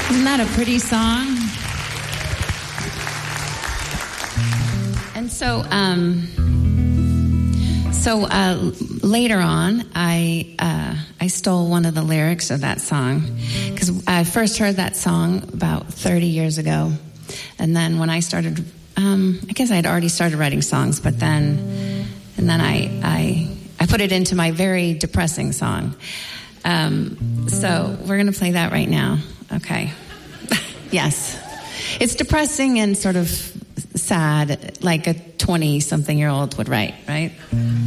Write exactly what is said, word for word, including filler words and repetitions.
Isn't that a pretty song? And so, um, so uh, later on, I uh, I stole one of the lyrics of that song because I first heard that song about thirty years ago, and then when I started, um, I guess I had already started writing songs, but then and then I I I put it into my very depressing song. Um, so we're going to play that right now. Okay. Yes. It's depressing and sort of sad, like a twenty-something-year-old would write, right?